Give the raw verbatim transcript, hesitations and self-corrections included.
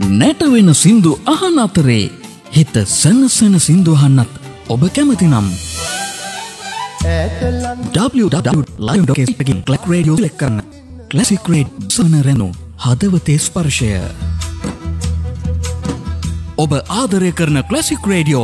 නැටවෙන සින්දු අහන අතරේ හිත සනසන සින්දු අහන්නත් ඔබ කැමති නම් w w w dot live dot k එකකින් ක්ලැක් රේඩියෝ ක්ලික් කරන්න. ක්ලාසික් රේඩ් සනරනු හදවතේ ස්පර්ශය. ඔබ ආදරය කරන ක්ලාසික් රේඩියෝ